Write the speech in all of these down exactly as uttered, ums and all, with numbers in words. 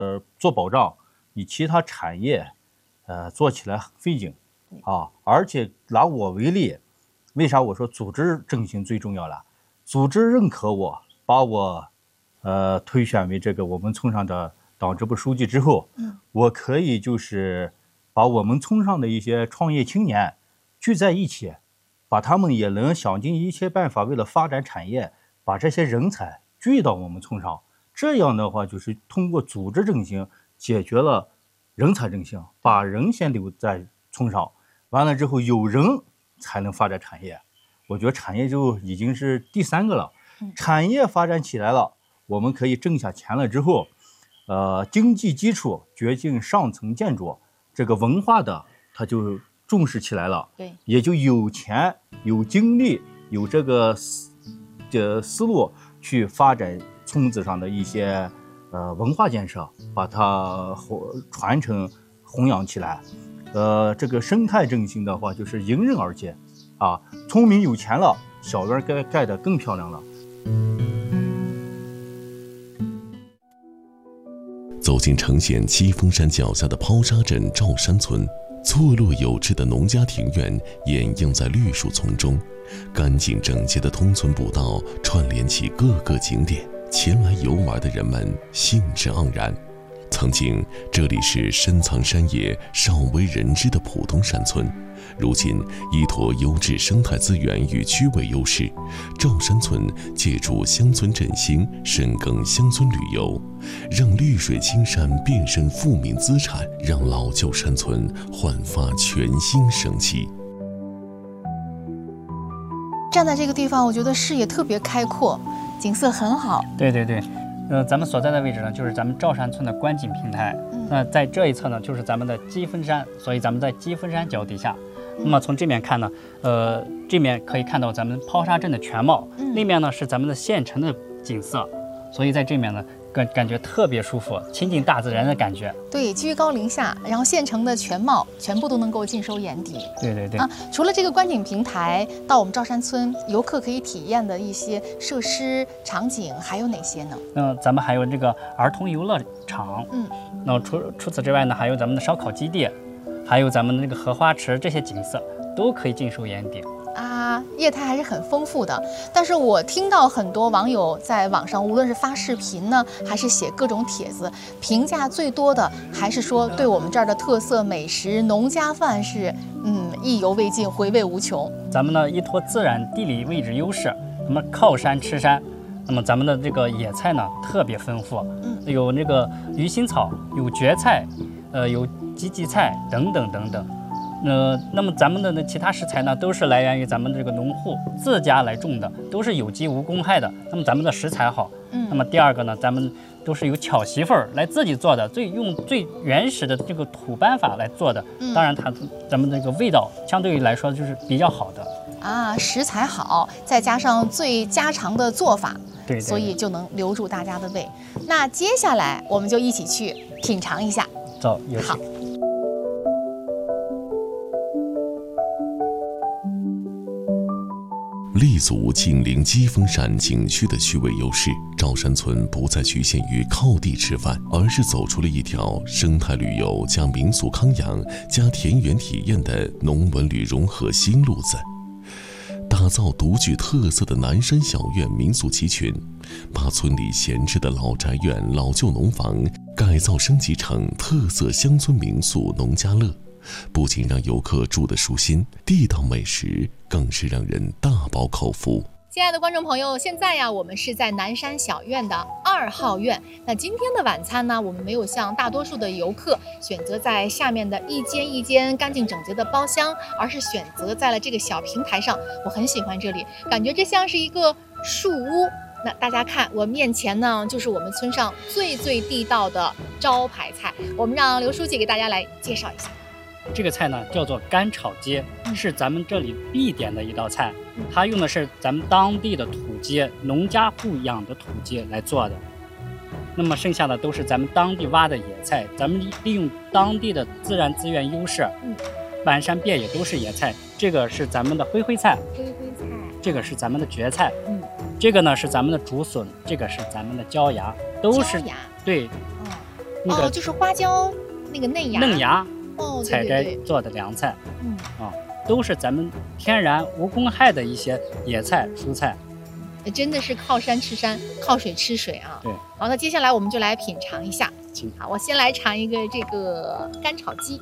呃做保障，你其他产业呃做起来很费劲啊。而且拿我为例，为啥我说组织振兴最重要了？组织认可我，把我呃推选为这个我们村上的党支部书记之后， 嗯， 我可以就是把我们村上的一些创业青年聚在一起，把他们也能想尽一切办法，为了发展产业，把这些人才聚到我们村上。这样的话，就是通过组织振兴解决了人才振兴，把人先留在村上，完了之后有人才能发展产业。我觉得产业就已经是第三个了。产业发展起来了，我们可以挣下钱了之后，呃，经济基础决定上层建筑，这个文化的它就重视起来了， 对， 也就有钱、有精力、有这个思这思路去发展村子上的一些呃文化建设，把它传承弘扬起来。呃，这个生态振兴的话，就是迎刃而解啊！村民有钱了，小院盖盖得更漂亮了。 走进城县七峰山脚下的抛沙镇赵山村，错落有致的农家庭院掩映在绿树丛中，干净整洁的通村步道串联起各个景点，前来游玩的人们兴致盎然。曾经这里是深藏山野、少为人知的普通山村，如今依托优质生态资源与区位优势，赵山村借助乡村振兴，深耕乡村旅游，让绿水青山变身富民资产，让老旧山村焕发全新生机。 站在这个地方，我觉得视野特别开阔，景色很好。 对对对。呃，咱们所在的位置呢，就是咱们赵山村的观景平台。嗯、那在这一侧呢，就是咱们的积峰山，所以咱们在积峰山脚底下。嗯、那么从这面看呢，呃，这面可以看到咱们抛沙镇的全貌，嗯、那面呢是咱们的县城的景色，所以在这面呢，感感觉特别舒服，亲近大自然的感觉。 对，居高临下，然后县城的全貌全部都能够尽收眼底。 对对对。 啊，除了这个观景平台，到我们赵山村游客可以体验的一些设施场景还有哪些呢？ 嗯，咱们还有这个儿童游乐场。嗯。那除除此之外呢，还有咱们的烧烤基地，还有咱们的这个荷花池，这些景色都可以尽收眼底。 啊，业态还是很丰富的。但是我听到很多网友在网上，无论是发视频呢，还是写各种帖子，评价最多的还是说对我们这儿的特色美食农家饭是嗯意犹未尽，回味无穷。 咱们呢依托自然地理位置优势，那么靠山吃山，那么咱们的这个野菜呢特别丰富，嗯，有那个鱼腥草，有蕨菜，呃，有荠荠菜等等等等。呃，那么咱们的其他食材呢，都是来源于咱们这个农户自家来种的，都是有机无公害的。那么咱们的食材好，嗯，那么第二个呢，咱们都是由巧媳妇儿来自己做的，最用最原始的这个土办法来做的。嗯、当然它咱们这个味道相对于来说就是比较好的啊，食材好，再加上最家常的做法， 对， 所以就能留住大家的胃。那接下来我们就一起去品尝一下。 走，有请。 好。 立足紧邻积峰山景区的区位优势，赵山村不再局限于靠地吃饭，而是走出了一条生态旅游加民俗康养加田园体验的农文旅融合新路子。打造独具特色的南山小院民俗集群，把村里闲置的老宅院、老旧农房改造升级成特色乡村民宿农家乐。不仅让游客住得舒心，地道美食更是让人大饱口福。 亲爱的观众朋友，现在呀，我们是在南山小院的二号院。那今天的晚餐呢，我们没有像大多数的游客选择在下面的一间一间干净整洁的包厢，而是选择在了这个小平台上。我很喜欢这里，感觉这像是一个树屋。那大家看，我面前呢，就是我们村上最最地道的招牌菜。我们让刘书记给大家来介绍一下。 这个菜呢叫做干炒鸡，是咱们这里必点的一道菜。它用的是咱们当地的土鸡，农家户养的土鸡来做的。那么剩下的都是咱们当地挖的野菜，咱们利用当地的自然资源优势，满山遍野都是野菜。这个是咱们的灰灰菜， 灰灰菜， 这个是咱们的蕨菜， 嗯， 这个呢是咱们的竹笋，这个是咱们的椒芽，都是椒芽， 对。 那个哦，就是花椒那个嫩芽。 嫩芽哦， 采对对对， 摘做的凉菜嗯， 啊，都是咱们天然无公害的一些野菜蔬菜。 真的是靠山吃山，靠水吃水啊。 对。 好，那接下来我们就来品尝一下。 请好，我先来尝一个这个干炒鸡。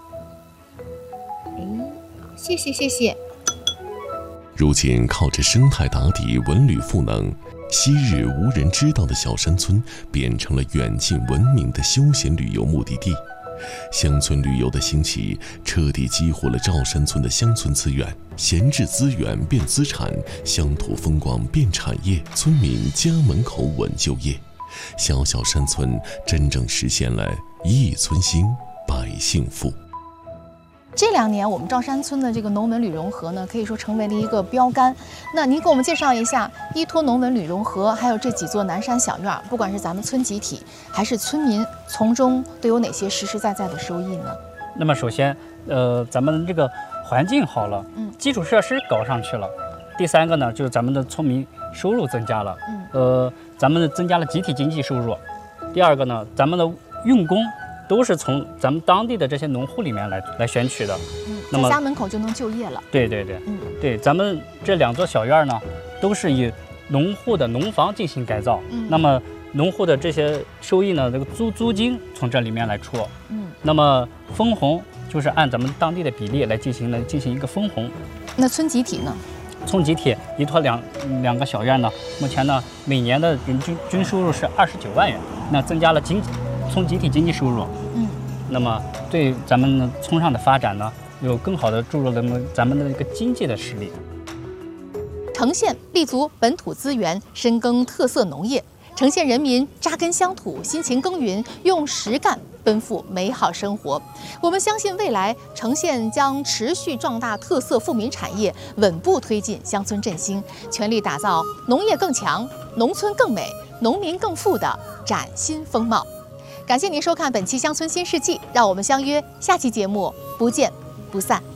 哎，好，谢谢谢谢。 如今靠着生态打底、文旅赋能，昔日无人知道的小山村变成了远近闻名的休闲旅游目的地。乡村旅游的兴起，彻底激活了赵山村的乡村资源，闲置资源变资产，乡土风光变产业，村民家门口稳就业。小小山村真正实现了一村兴，百姓富。 这两年，我们赵山村的这个农文旅融合呢，可以说成为了一个标杆。那您给我们介绍一下，依托农文旅融合，还有这几座南山小院，不管是咱们村集体还是村民，从中都有哪些实实在在的收益呢？ 那么首先，呃，咱们这个环境好了， 嗯， 基础设施搞上去了。第三个呢，就是咱们的村民收入增加了， 嗯， 呃，咱们增加了集体经济收入。第二个呢，咱们的用工都是从咱们当地的这些农户里面来来选取的， 嗯， 那么在家门口就能就业了。 对对对， 嗯， 对，咱们这两座小院呢，都是以农户的农房进行改造， 嗯， 那么农户的这些收益呢，这个租租金从这里面来出， 嗯， 那么分红就是按咱们当地的比例来进行来进行一个分红。 那村集体呢？ 村集体依托两两个小院呢，目前呢每年的人均均收入是二十九万元，那增加了经村集体经济收入， 嗯， 那么对咱们村上的发展呢，有更好的注入了咱们的一个经济的实力。 城县立足本土资源，深耕特色农业。城县人民扎根乡土，辛勤耕耘，用实干奔赴美好生活。我们相信未来城县将持续壮大特色富民产业，稳步推进乡村振兴，全力打造农业更强、农村更美、农民更富的崭新风貌。感谢您收看本期《乡村新世纪》，让我们相约下期节目，不见不散。